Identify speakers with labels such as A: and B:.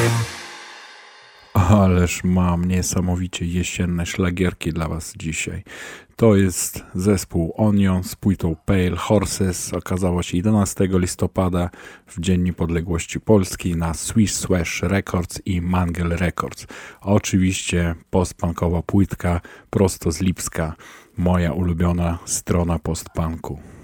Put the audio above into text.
A: Ależ mam niesamowicie jesienne szlagierki dla Was dzisiaj. To jest zespół Onion z płytą Pale Horses. Okazało się 11 listopada w Dzień Niepodległości Polski na Swiss Swash Records i Mangle Records. Oczywiście postpunkowa płytka prosto z Lipska. Moja ulubiona strona postpunku.